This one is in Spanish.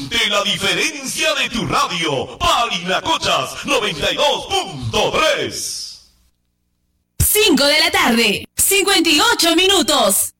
Siente la diferencia de tu radio. Parinacochas 92.3. 5 de la tarde, 58 minutos.